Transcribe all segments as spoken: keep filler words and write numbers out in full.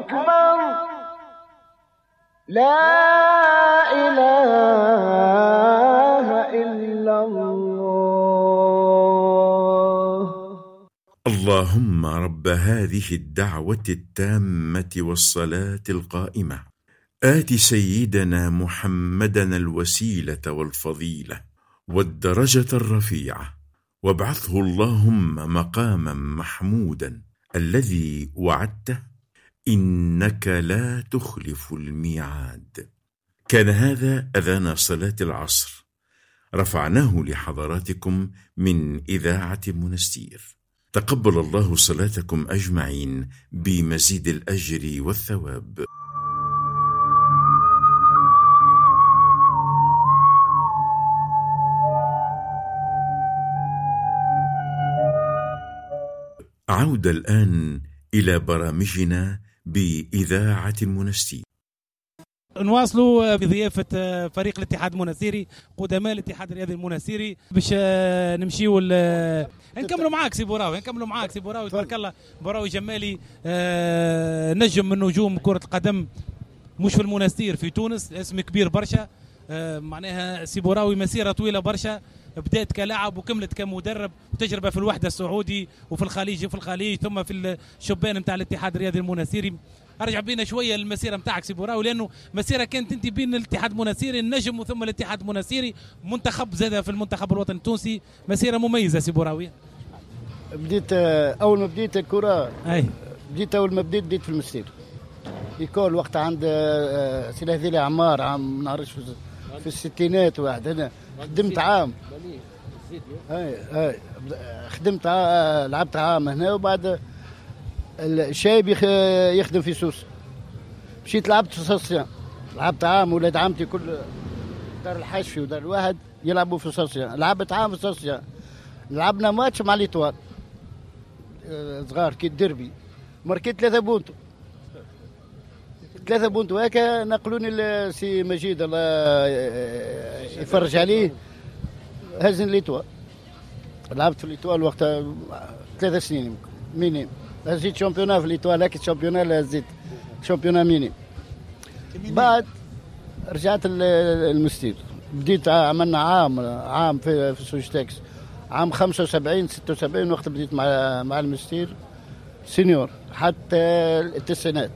أكبر لا إله إلا الله. اللهم رب هذه الدعوة التامة والصلاة القائمة آت سيدنا محمدًا الوسيلة والفضيلة والدرجة الرفيعة وابعثه اللهم مقامًا محمودًا الذي وعدته إنك لا تخلف الميعاد. كان هذا أذان صلاة العصر، رفعناه لحضراتكم من إذاعة منستير. تقبل الله صلاتكم أجمعين بمزيد الأجر والثواب. عودة الآن إلى برامجنا بإذاعة منستير. نواصلوا بضيافة فريق الاتحاد المنستيري، قدماء الاتحاد الرياضي المنستيري، باش نمشيو نكملوا معاك سي بوراوي نكملوا معاك سي بوراوي تبارك الله. بوراوي جمالي نجم من نجوم كرة القدم مش في المنستير، في تونس، اسم كبير برشا. معناها سي بوراوي مسيرة طويلة برشا، بدأت كلاعب وكملت كمدرب وتجربة في الوحدة السعودي وفي الخليج وفي الخليج ثم في الشبان نتاع الاتحاد الرياضي المنستيري. ارجع بينا شويه المسيره نتاعك سي بوراوي، لانه مسيره كانت انت بين الاتحاد المنستيري النجم وثم الاتحاد المنستيري منتخب زاد في المنتخب الوطني التونسي، مسيره مميزه سي بوراوي. بديت اول ما بديت الكره اي بديت اول ما بديت بديت في المستير يكون وقت عند سي الهذيلي عمار، عام ما نعرفش في الستينات واحد. هنا خدمت عام اي اي خدمت عام لعبت عام هنا، وبعد الشايب يخدم في سوس مشيت لعبت في سوسيان، لعبت عام. ولاد عمتي كل دار الحشفي ودار الواحد يلعبوا في سوسيان، لعبت عام في سوسيان. لعبنا ماتش مع ليتوال صغار كي الدربي، ماركيت ثلاثة بونتو ثلاثة بونتو هكا. نقلوني لسي مجيد الله يفرج عليه، هزن ليتوال. لعبت في ليتوال وقتها ثلاث سنين مينيم. هزيت شامبيونا في ليتوال، هاك الشامبيونا هزيت شامبيونا مينيم. بعد رجعت المستير، بديت عملنا عام عام في في سوجتكس عام خمسة وسبعين ستة وسبعين، وقت بديت مع مع المستير سينيور حتى التسعينات.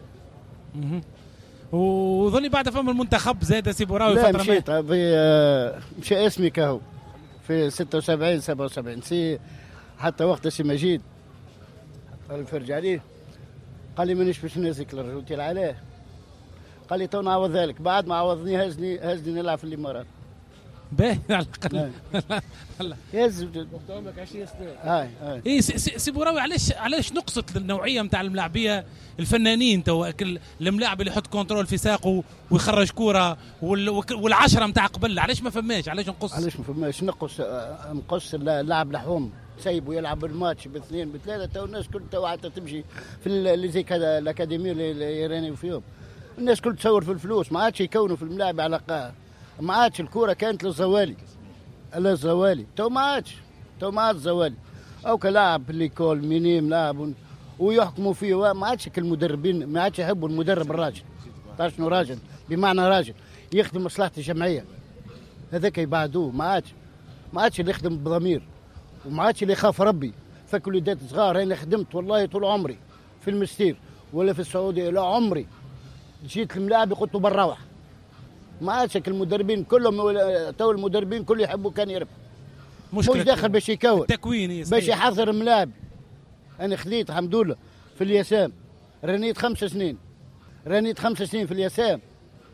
وظني بعد فم المنتخب زاد سي بوراوي لا فتره. مشيت في مشى اسمي كهو في ستة وسبعين سبعة وسبعين سي، حتى وقت سي مجيد الفرج عليه قال لي مانيش باش نهزك للرجل. قلت له علاه؟ قال لي تو نعوض ذلك. بعد ما عوضني هزني هزني نلعب في الامارات. باهي على الاقل يهز قدامك عشرين سنه. هاي هاي اي سي بوراوي، علاش علاش نقصت النوعيه نتاع الملاعبيه الفنانين تو الملاعب اللي يحط كنترول في ساقه ويخرج كوره والعشره نتاع قبل، علاش ما فماش؟ علاش نقص؟ علاش ما فماش نقص؟ نقص اللاعب لحوم سايبه يلعب الماتش باثنين بثلاثه. تو الناس كل تو حتى تمشي في اللي زي كذا الاكاديميه اللي يراني فيهم، الناس كل تصور في الفلوس، ما عادش يكونوا في الملاعب على قاع. ما عادش الكوره كانت للزوالي الا الزوالي، تو ما عادش تو ما عادش زوالي. او كلاعب اللي كول مينيم لاعب ويحكموا فيه، ما عادش المدربين ما عادش يحبوا المدرب الراجل. تعرف شنو راجل؟ بمعنى راجل يخدم مصلحه الجمعيه، هذاك يبعدوه. ما عادش ما عادش اللي يخدم بضمير، وما عادش اللي يخاف ربي. فك وليدات صغار. انا خدمت والله طول عمري في المستير ولا في السعوديه، لا عمري جيت الملاعب قلت بنروح. ما عادش المدربين كلهم، تو المدربين كل يحبوا كان يربح، مش داخل باش يكون التكوين باش يحضر الملاعب. انا خذيت الحمد لله في اليسام، رنيت خمس سنين رنيت خمس سنين في اليسام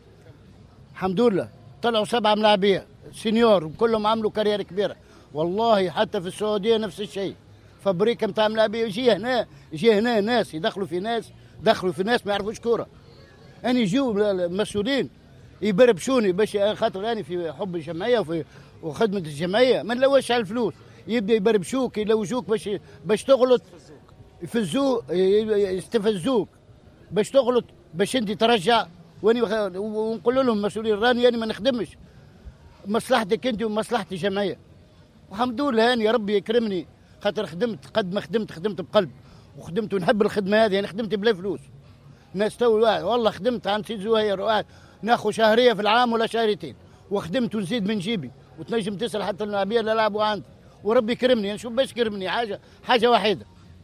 الحمد لله. طلعوا سبعه ملاعبيه سينيور وكلهم عملوا كارير كبيره والله. حتى في السعوديه نفس الشيء، فابريكا نتاع ملاعبيه. يجي هنا يجي هنا ناس يدخلوا في ناس دخلوا في ناس ما يعرفوش كوره. أنا يجوا المسؤولين يبربشوني باش خاطر أنا في حب الجمعية وفي وخدمة الجمعية ما نلوش على الفلوس. يبدا يبربشوك يلوجوك باش باش تغلط، يفزوك يستفزوك باش تغلط باش انت ترجع. واني ونقول لهم المسؤولين راني انا ما نخدمش مصلحتك انت ومصلحه الجمعيه. والحمد لله اني ربي يكرمني خاطر خدمت قد ما خدمت خدمت بقلب وخدمت ونحب الخدمه هذه. انا خدمت بلا فلوس الناس تو واحد والله خدمت عند سيد زهير واحد ناخذ شهريه في العام ولا شهريتين، وخدمت ونزيد من جيبي، وتنجم تسال حتى النبيه اللي لعبوا عندي، وربي كرمني. نشوف باش كرمني حاجه حاجه وحيده،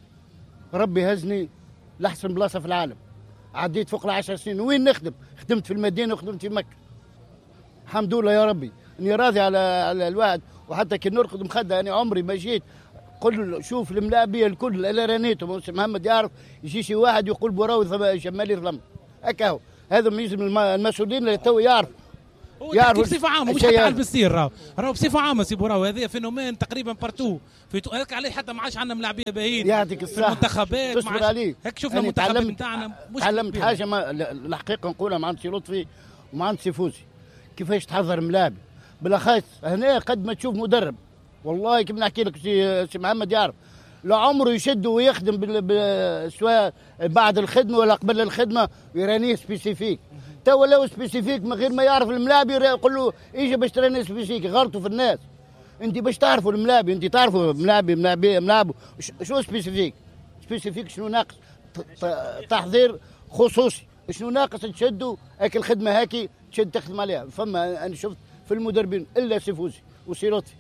ربي هزني لاحسن بلاصه في العالم. عديت فوق العشر سنين وين نخدم؟ خدمت في المدينه وخدمت في مكه. الحمد لله يا ربي اني راضي على على الواحد. وحتى كي نرقد مخده انا عمري ما جيت قل شوف الملاعبيه الكل اللي رانيتهم محمد يعرف يجي شي واحد يقول بوراوي جمالي ظلم هكا هو. هذا يلزم المسؤولين اللي تو يعرف يعرف بصفه عامه مش حتى على البستير راهو راهو بصفه عامه سي بوراوي هذا فينومين تقريبا بارتو في هذاك عليه حتى ما عادش عندنا ملاعبيه باهيين يعطيك الصحه في المنتخبات تصبر عليه. هيك شفنا المنتخبات نتاعنا مش تعلمت حاجه ما الحقيقه نقولها مع سي لطفي ومع سي فوزي كيفاش تحضر ملاعبي بالاخص هنا قد ما تشوف مدرب والله كيف نحكي لك سي, سي محمد يعرف لا عمره يشد ويخدم سواء بعد الخدمه ولا قبل الخدمه يرانيه سبيسيفيك. تو لو سبيسيفيك من غير ما يعرف الملاعب يقول له اجي باش تراني سبيسيفيك غلطوا في الناس. انت باش تعرفوا الملاعب انت تعرفوا ملاعبي ملاعبي ملاعبه شو سبيسيفيك سبيسيفيك شنو ناقص تحضير خصوصي شنو ناقص تشدوا هيك الخدمه هاكي تشد تخدم عليها. فما انا شفت في المدربين الا سي فوزي وسي لطفي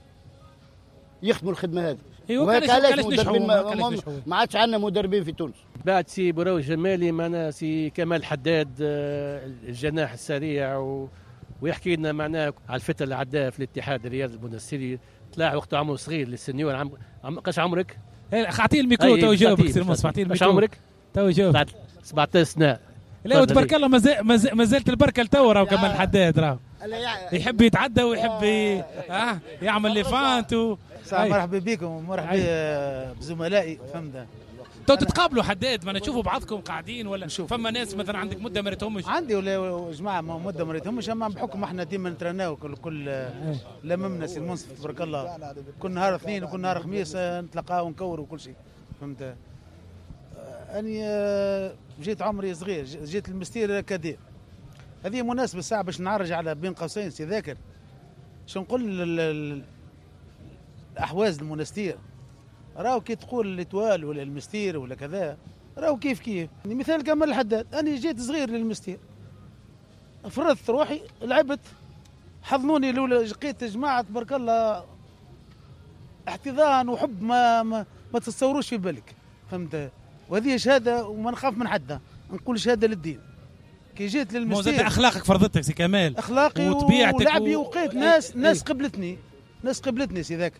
يخدموا الخدمه هذه. وهيك علاش مدربين ما, ما عادش عندنا مدربين في تونس. بعد سي بوراوي جمالي معنا سي كمال حداد الجناح السريع و... ويحكي لنا معناه على الفتره اللي عداها في الاتحاد الرياضي المنستيري. طلع وقت عمره صغير للسنيور. عم... عم... قاش عمرك؟ اعطيه الميكرو تو جاوبك سير مصطفى. اعطيه الميكرو. قاش عمرك؟ تو جاوبك. سبعطاش سنه. لا وتبارك الله ما زالت البركه لتو راهو كمال حداد راهو يحب يتعدى ويحب اه يعمل لي فانت و... مرحبا بكم ومرحبا بزملائي. فهمت تو تتقابلوا حداد ما نشوفوا بعضكم قاعدين ولا نشوف فما ناس مثلا عندك مده ما ريتهمش؟ عندي ولا جماعه مده ما ريتهمش اما بحكم احنا ديما نترناو كل كل لممنا سي المنصف تبارك الله كل نهار اثنين وكل نهار خميس نتلاقاو ونكوروا وكل شيء. فهمت اني جيت عمري صغير جيت المستير كادير. هذه مناسبه ساعه باش نعرج على بين قوسين سي ذاكر شو نقول الاحواز المنستير راهو كي تقول الاتوال ولا المستير ولا كذا راهو كيف كيف. مثال كمال الحداد انا جيت صغير للمستير فرضت روحي لعبت حضنوني لولا لقيت جماعه تبارك الله احتضان وحب ما ما, ما تتصوروش في بالك. فهمت وهذه شهاده وما نخاف من حد نقول شهاده للدين. كي جيت للمستير اخلاقك فرضتك سي كمال اخلاقي وطبيعتك ولعبي وقيت ناس ناس قبلتني ناس قبلتني سي ذاك.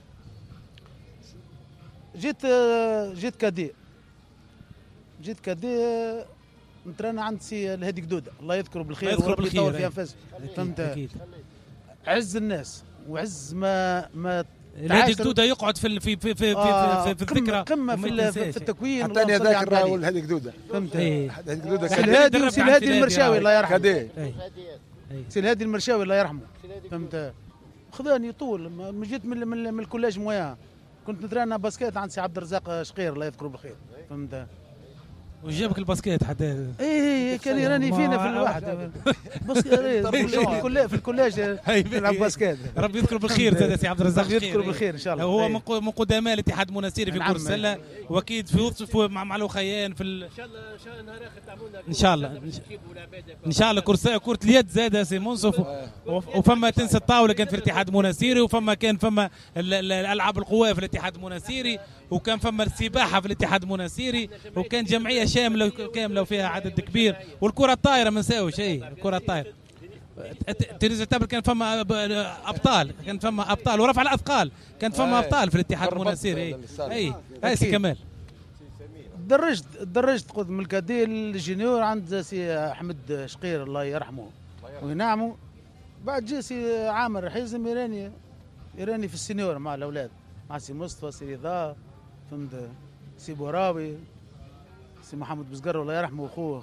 جيت جيت كادي جيت كادي نترانا عند سي الهادي قدوده الله يذكره بالخير يذكره بالخير في انفاسه. فهمت عز الناس وعز ما ما الهادي قدوده يقعد في في في في آه في, في الذكرى قمه في, في التكوين. حتى انا ذاكر راهو الهادي قدوده. فهمت الهادي قدوده سي الهادي وسي الهادي المرشاوي الله يرحمه. كادي سي الهادي المرشاوي الله يرحمه. فهمت خذاني طول ما جيت من من, من الكولاج مويا كنت نترانا باسكيت عند سي عبد الرزاق شقير الله يذكره بالخير. فهمت وجابك الباسكيت حتى ايه كان يراني فينا في الواحد باسكيت في الكولاج نلعب باسكيت. ربي يذكره بالخير زاد سي عبد الرزاق ربي يذكره بالخير ان شاء الله. هو من قدماء الاتحاد المنستيري في كرة السله واكيد في مع مع الاخيان في ان شاء الله ان شاء الله ان شاء الله كرة كرة اليد زاد سي منصف. وفما تنس الطاوله كان في الاتحاد المنستيري وفما كان فما الالعاب القوى في الاتحاد المنستيري وكان فما السباحه في الاتحاد المنستيري وكان جمعيه شامله كامله وفيها عدد كبير. والكره الطايره ما نساوي شيء الكره الطايره تنس الطاوله كان فما ابطال كان فما ابطال ورفع الاثقال كان فما ابطال في الاتحاد المنستيري. اي اي سي كمال درجت درجت قد من الكادي الجونيور عند سي احمد شقير الله يرحمه وينعمه. بعد جا سي عامر حيزم يراني يراني في السينيور مع الاولاد مع سي مصطفى سي رضا. فهمت سي بوراوي سي محمد بزقر الله يرحمه واخوه.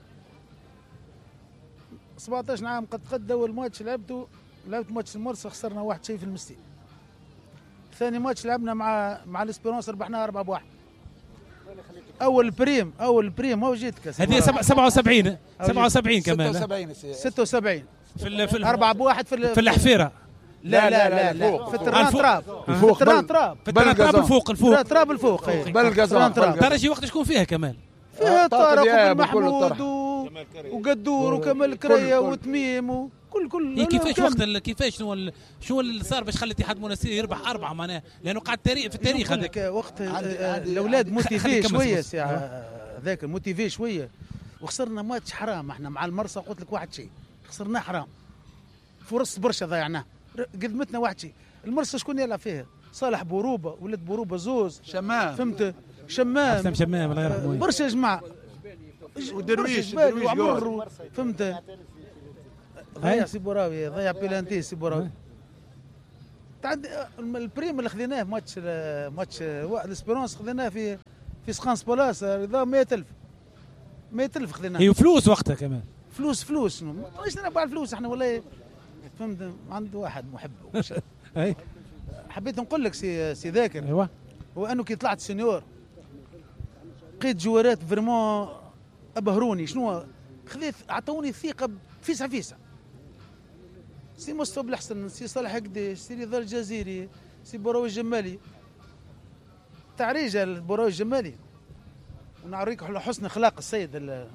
سبعطاش عام قد قد اول ماتش لعبته لعبت ماتش المرسى خسرنا واحد شيء في المستي. ثاني ماتش لعبنا مع مع الاسبيرونس ربحناها أربعة بواحد. اول بريم اول بريم هو جيت كاس هذه سبعة وسبعين سبعة وسبعين كمان ستة وسبعين في في أربعة بواحد في في الحفيره. لا لا لا, لا. في التران تراب في التران تراب في التران تراب الفوق الفوق تراب الفوق بلقزان ترى شي وقت شكون فيها كمان فيها طارق ومحمود وقدور وكمال كريه وتميم وكل كل هي كيفاش وقت كيفاش شنو ال... شنو اللي صار باش خلى الاتحاد المنستيري يربح اربعه معناها لانه قعد تاريخ في التاريخ هذاك وقت الاولاد موتيفي شويه ساعه ذاك موتيفي شويه وخسرنا ماتش حرام احنا مع المرسى قلت لك واحد شيء خسرناه حرام فرص برشا ضيعناه قدمتنا واحد شيء المرسى شكون يلعب فيها صالح بوروبه ولد بوروبه زوز شمام فهمت شمام حسام شمام الله يرحمه برشا جماعه ودرويش درويش جول فهمت ضيع سي بوراوي ضيع بيلانتي سي بوراوي تعد البريم اللي خذيناه ماتش ماتش الاسبيرونس خذيناه في في سخانس بالاس هذا مئة ألف مئة ألف خذيناه هي فلوس وقتها كمان فلوس فلوس مش نلعب الفلوس احنا والله فهمت عنده واحد محب اي حبيت نقول لك سي سي ذاكر ايوه هو انه كي طلعت سينيور لقيت جوارات فريمون ابهروني شنو خذيت عطوني الثقه فيسع فيسع سي مصطفى الحسن سي صالح قديش سي رضا الجزيري سي بوراوي الجمالي تاع رجال بوراوي الجمالي ونعريك حسن اخلاق السيد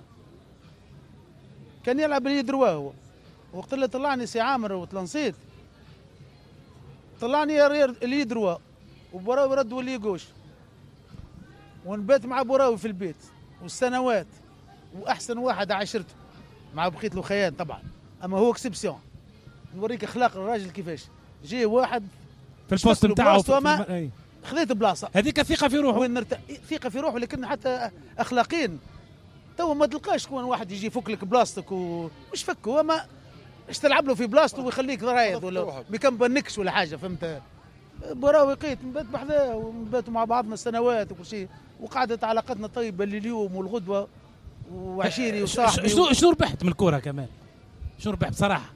كان يلعب اليد دروا هو وقت اللي طلعني سي عامر وتلنصيت طلعني اليد دروا وبوراوي رد ولي قوش ونبات مع بوراوي في البيت والسنوات واحسن واحد عاشرته مع بقيت له خيان طبعا اما هو اكسبسيون نوريك اخلاق الراجل كيفاش جاي واحد في البوست نتاعو خذيت بلاصه هذيك ثقه في روحه وين نرت... ثقه في روحه لكن حتى اخلاقيا تو ما تلقاش شكون واحد يجي يفك لك بلاصتك ومش فك هو ما اش تلعب له في بلاصته ويخليك رايض ولا ما كنبنكش ولا حاجه فهمت براوي لقيت نبات بحذاه ونباتوا مع بعضنا سنوات وكل شيء وقعدت علاقتنا طيبه لليوم والغدوه وعشيري وصاحبي شنو شنو ربحت من الكره كمان شنو ربحت بصراحه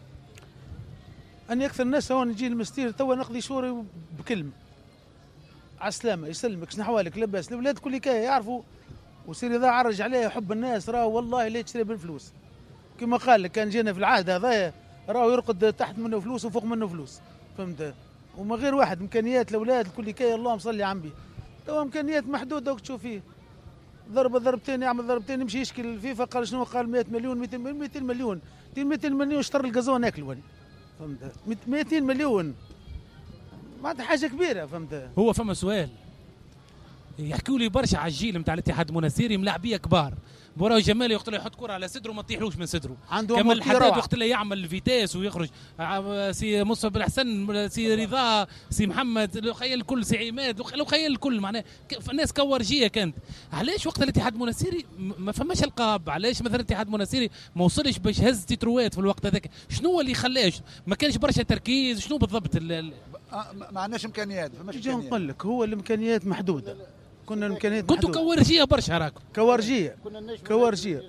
اني اكثر الناس هون نجي المستير توا نقضي شوري بكلمه على السلامه يسلمك شنو احوالك لاباس الاولاد كل كاي يعرفوا وسير اذا عرج عليه حب الناس راه والله لا تشري بالفلوس كما قال لك كان جينا في العهد هذايا راهو يرقد تحت منه فلوس وفوق منه فلوس فهمت وما غير واحد امكانيات الاولاد الكل كاي اللهم صل على النبي تو امكانيات محدوده وتشوف فيه ضربه ضربتين يعمل ضربتين يمشي يشكي الفيفا قال شنو قال مئة مليون مئتين مليون مئتين مليون اشترى القزوه ناكل ولي فهمت مئتين مليون معناتها حاجه كبيره فهمت هو فما سؤال يحكوا لي برشا على الجيل نتاع الاتحاد المنستيري ملاعبيه كبار بوراوي جمالي وقت اللي يحط كره على صدره ما تطيحلوش من صدره كمال الحداد وقت اللي يعمل الفيتاس ويخرج سي مصطفى بالحسن سي رضا سي محمد لو خيل الكل سي عماد لو خيل الكل معناها الناس كورجيه كانت علاش وقت الاتحاد المنستيري ما فماش القاب علاش مثلا الاتحاد المنستيري ما وصلش باش هز تتروات في الوقت هذاك شنو اللي خلاش ما كانش برشا تركيز شنو بالضبط ما عندناش امكانيات فماش امكانيات نقول لك هو الامكانيات محدوده كنا الامكانيات كنتوا كورجيه برشا راكم كورجيه كورجيه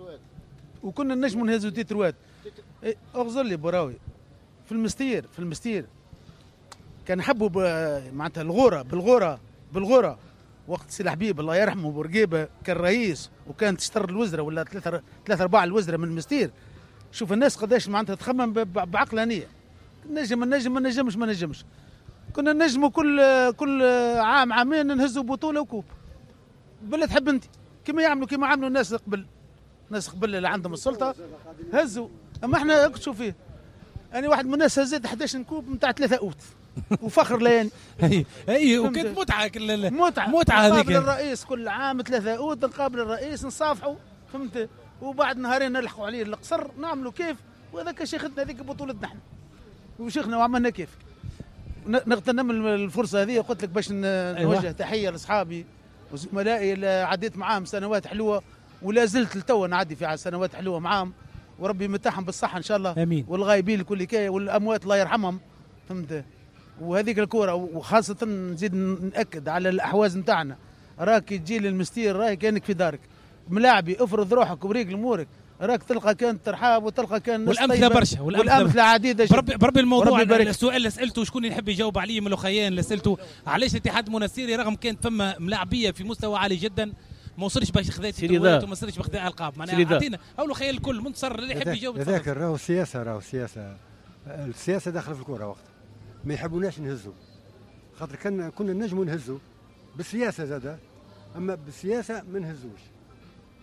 وكنا نجموا نهزوا تيتروات اغزر لي بوراوي في المستير في المستير كان يحبوا معناتها الغوره بالغوره بالغوره وقت سي الحبيب الله يرحمه بورقيبه كان رئيس وكان تشتر الوزراء ولا ثلاثه ثلاثه ارباع الوزراء من المستير شوف الناس قداش معناتها تخمم بعقلانيه نجم نجم ما نجمش ما نجمش كنا نجموا كل كل عام عامين نهزوا بطوله وكوب بلا تحب انت كما يعملوا كما عملوا الناس قبل الناس قبل اللي عندهم السلطه هزوا اما احنا شوف فيه انا واحد من الناس هزيت احد عشر كوب نتاع ثلاثه اوت وفخر لياني اي اي وكانت متعه كل متعه متعه هذيك نقابل الرئيس كل عام ثلاثه اوت نقابل الرئيس نصافحوا فهمت وبعد نهارين نلحقوا عليه القصر نعملوا كيف وهذاك شيختنا هذيك بطولتنا احنا وشيخنا وعملنا كيف نغتنم الفرصه هذه قلت لك باش نوجه أيوة. تحيه لاصحابي وزملائي اللي عديت معاهم سنوات حلوه ولا زلت لتوا نعدي في سنوات حلوه معاهم وربي يمتعهم بالصحه ان شاء الله امين والغايبين الكل كاي والاموات الله يرحمهم فهمت وهذيك الكره وخاصه نزيد ناكد على الاحواز نتاعنا راك تجي للمستير راهي كانك في دارك ملاعبي افرض روحك وريق امورك راك تلقى كان ترحاب وتلقى كان ناس والامثله برشا والامثله عديده بربي, بربي الموضوع السؤال اللي سالته شكون يحب يجاوب عليه من الاخيان اللي سالته علاش الاتحاد المنستيري رغم كانت فما ملاعبيه في مستوى عالي جدا ما وصلش باش خذات تتويات وما وصلش باخذ القاب معناها عطينا اولو خيال الكل منتصر اللي يحب يجاوب هذاك راهو السياسه راهو السياسه السياسه داخله في الكره وقت ما يحبوناش نهزوا خاطر كان كنا نجموا نهزوا بالسياسه زاده اما بالسياسه ما نهزوش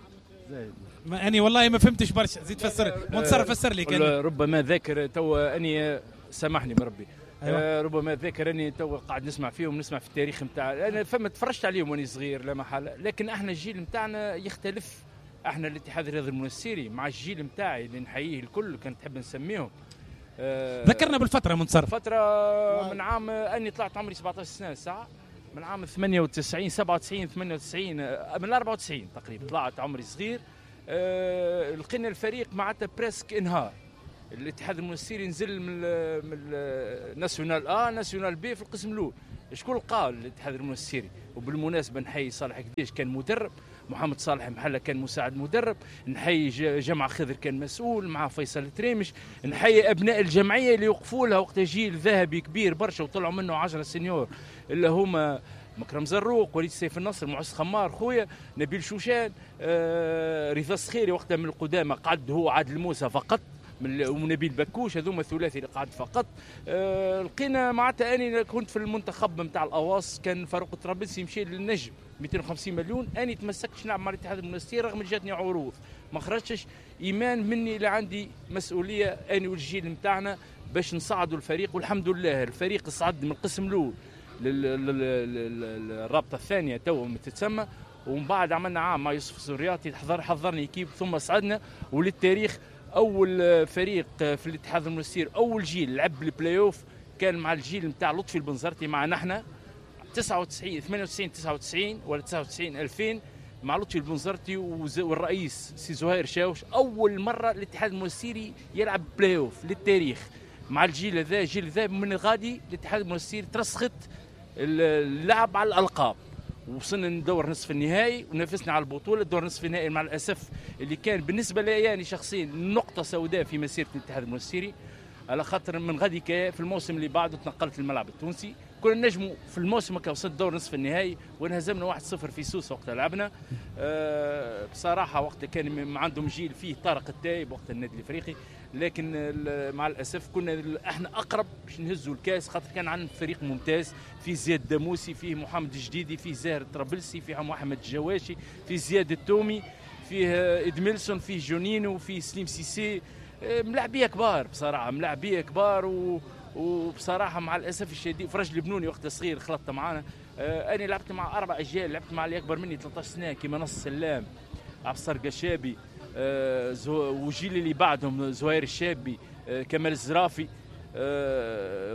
زايد. ما اني والله ما فهمتش برشا، زيد فسر منتصر فسر لي كان. ربما ذاكر تو اني سامحني مربي. أيوة. آه ربما ذاكر اني تو قاعد نسمع فيهم، نسمع في التاريخ نتاع، انا فما تفرجت عليهم وانا صغير لا محاله، لكن احنا الجيل نتاعنا يختلف. احنا الاتحاد الرياضي المنستيري مع الجيل نتاعي اللي نحييه الكل كان تحب نسميهم. آه ذكرنا بالفتره منتصر. فتره من عام اني طلعت عمري سبعطاش سنه ساعه، من عام ثمانية وتسعين سبعة وتسعين ثمانية وتسعين من أربعة وتسعين تقريبا طلعت عمري صغير. أه لقينا الفريق معناتها بريسك انهار. الاتحاد المنستيري نزل من من ناسيونال ا ناسيونال بي في القسم الاول. شكون قال الاتحاد المنستيري؟ وبالمناسبه نحيي صالح قديش كان مدرب، محمد صالح محله كان مساعد مدرب، نحيي جمع خضر كان مسؤول مع فيصل تريمش، نحيي ابناء الجمعيه اللي وقفوا لها وقت جيل ذهبي كبير برشا وطلعوا منه عشرة سنيور اللي هما مكرم زروق، وليد سيف النصر، معز خمار خويا، نبيل شوشان، آه رضا السخيري وقتها من القدامى قعد هو عادل موسى فقط، ونبيل بكوش، هذوما الثلاثي اللي قعد فقط. أه لقينا معناتها اني كنت في المنتخب نتاع الاواص، كان فاروق الطرابلسي مشي للنجم مئتين وخمسين مليون، اني تمسكتش نلعب مع الاتحاد المنستيري رغم جاتني عروض، ما خرجتش ايمان مني اللي عندي مسؤوليه اني والجيل نتاعنا باش نصعدوا الفريق، والحمد لله الفريق صعد من القسم الاول للرابطه الثانيه تو تتسمى، ومن بعد عملنا عام مع يوسف السورياتي حضر حضرني كيف ثم صعدنا، وللتاريخ اول فريق في الاتحاد المنستيري اول جيل لعب البلاي اوف كان مع الجيل نتاع لطفي البنزرتي معنا احنا تسعة وتسعين ثمانية وتسعين تسعة وتسعين ولا تسعة وتسعين ألفين مع لطفي البنزرتي والرئيس سي زهير شاوش، اول مره الاتحاد المنستيري يلعب بلاي اوف للتاريخ مع الجيل هذا. الجيل هذا من غادي الاتحاد المنستيري ترسخت اللعب على الالقاب، وصلنا ندور نصف النهائي ونافسنا على البطوله. الدور نصف النهائي مع الاسف اللي كان بالنسبه لي يعني شخصيا نقطه سوداء في مسيره الاتحاد المنستيري، على خاطر من غادي في الموسم اللي بعده تنقلت للملعب التونسي، كنا نجموا في الموسم هكا وصلت دور نصف النهائي وانهزمنا واحد صفر في سوسه وقتها لعبنا. أه بصراحه وقتها كان عندهم جيل فيه طارق التايب وقت النادي الافريقي، لكن مع الاسف كنا احنا اقرب باش نهزوا الكاس، خاطر كان عندنا فريق ممتاز، فيه زياد داموسي، فيه محمد الجديدي، فيه زاهر الطرابلسي، فيه محمد الجواشي، فيه زياد التومي، فيه ادميلسون، فيه جونينو، فيه سليم سيسي، ملاعبيه كبار بصراحه، ملاعبيه كبار. و وبصراحه مع الاسف الشديد فرج البنوني وقت صغير خلطت معنا. آه انا لعبت مع اربع اجيال، لعبت مع اللي اكبر مني ثلاثة عشر سنه كيما نص سلام، عبد الستار قشابي، آه وجيل اللي بعدهم زهير الشابي، آه كمال الزرافي، آه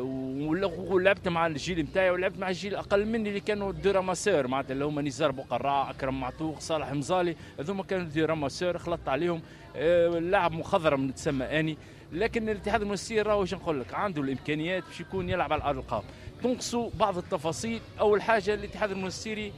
ولعبت مع الجيل نتاعي، ولعبت مع الجيل اقل مني اللي كانوا دي راماسور معناتها اللي هما نزار بقراع، اكرم معطوق، صالح مزالي، هذوما كانوا دي راماسور خلطت عليهم. آه لاعب مخضرم نتسمى اني، لكن الاتحاد المنستيري راهو واش نقول لك عنده الامكانيات باش يكون يلعب على الالقاب. تنقصوا بعض التفاصيل، اول حاجه الاتحاد المنستيري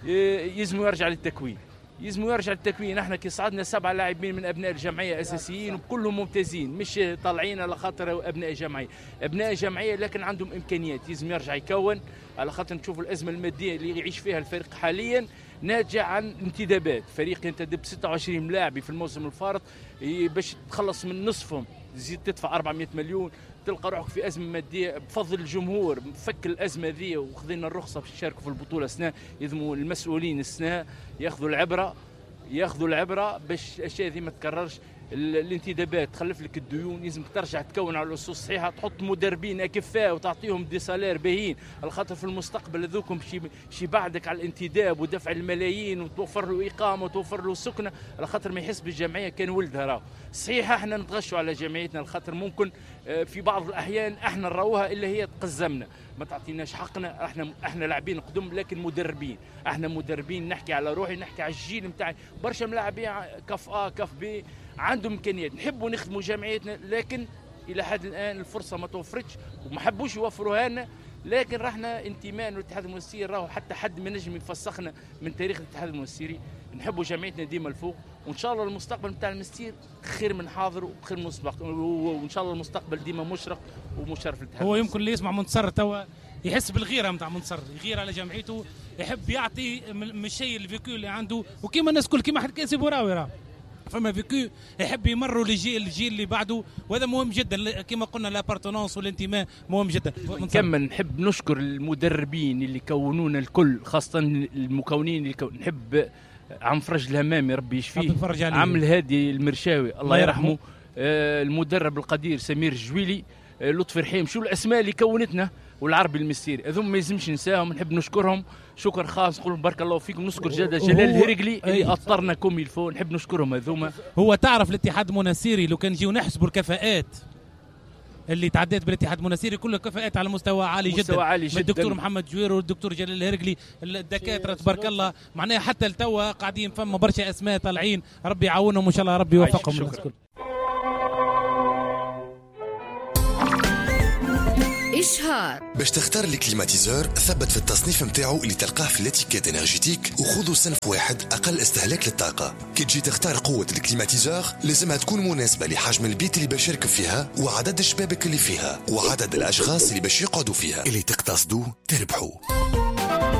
يلزم يرجع للتكوين، يلزم يرجع للتكوين. احنا كي صعدنا سبعه لاعبين من ابناء الجمعيه اساسيين وكلهم ممتازين، مش طالعين على خاطر ابناء جمعيه، ابناء جمعيه لكن عندهم امكانيات، يلزم يرجع يكون، على خاطر نشوف الازمه الماديه اللي يعيش فيها الفريق حاليا ناتجه عن انتدابات، فريق ينتدب ستة وعشرين لاعب في الموسم الفارط، باش تخلص من نصفهم تزيد تدفع أربعمئة مليون، تلقى روحك في ازمه ماديه. بفضل الجمهور فك الازمه ذي وخذينا الرخصه باش نشاركوا في البطوله السنه، يلزموا المسؤولين السنه ياخذوا العبره، ياخذوا العبره باش الاشياء ذي ما تكررش. الانتدابات تخلف لك الديون، لازم ترجع تكون على الاسس الصحيحه، تحط مدربين اكفاء وتعطيهم دي سالير باهين، على خاطر في المستقبل هذوكم شي بعدك على الانتداب ودفع الملايين وتوفر له اقامه وتوفر له سكنه، على خاطر ما يحس بالجمعيه كان ولدها راهو. صحيح احنا نتغشوا على جمعيتنا، على خاطر ممكن في بعض الاحيان احنا نراوها الا هي تقزمنا، ما تعطيناش حقنا. احنا احنا لاعبين قدم لكن مدربين، احنا مدربين. نحكي على روحي، نحكي على الجيل نتاعي، برشا ملاعبين كف ا كف بي عندهم امكانيات، نحبوا نخدموا جمعيتنا، لكن الى حد الان الفرصه ما توفرتش وما حبوش يوفروها لنا. لكن رحنا انتماء للاتحاد المنستيري، راهو حتى حد ما نجم يفسخنا من تاريخ الاتحاد المنستيري. نحبوا جمعيتنا ديما الفوق، وان شاء الله المستقبل نتاع المنستير خير من حاضر وخير من مسبق، وان شاء الله المستقبل ديما مشرق ومشرف للاتحاد. هو يمكن اللي يسمع منتصر توا يحس بالغيره نتاع منتصر، يغير على جمعيته، يحب يعطي من الشيء الفيكو اللي عنده، وكيما الناس الكل كيما حد كاسي بوراوي راه فما فيكو يحب يمروا للجيل الجيل اللي بعده، وهذا مهم جدا كما قلنا لابارتونونس والانتماء مهم جدا. نكمل، نحب نشكر المدربين اللي كونونا الكل، خاصة المكونين اللي كون. نحب عم فرج الهمامي ربي يشفيه، ربي عم الهادي المرشاوي الله يرحمه، آه المدرب القدير سمير الجويلي، آه لطفي رحيم، شو الاسماء اللي كونتنا والعربي المستيري هذوم ما يلزمش ننساهم، نحب نشكرهم شكر خاص، نقول بارك الله فيكم. نشكر جاده جلال الهرقلي اللي اطرنا كوم الفو، نحب نشكرهم هذوما. هو تعرف الاتحاد المنستيري لو كان نجيو نحسبوا الكفاءات اللي تعديت بالاتحاد المنستيري كلها كفاءات على مستوى عالي جدا، مستوى عالي جدا، الدكتور محمد جوير والدكتور جلال الهرقلي، الدكاتره تبارك الله، معناها حتى لتوا قاعدين فما برشا اسماء طالعين، ربي يعاونهم وان شاء الله ربي يوفقهم. إشهار باش تختار الكليماتيزور ثبت في التصنيف متاعو اللي تلقاه في لاتيكيت انرجيتيك وخذوا صنف واحد اقل استهلاك للطاقه. كي تجي تختار قوه الكليماتيزور لازمها تكون مناسبه لحجم البيت اللي باش يركب فيها وعدد الشبابك اللي فيها وعدد الاشخاص اللي باش يقعدوا فيها، اللي تقتصدوا تربحوا.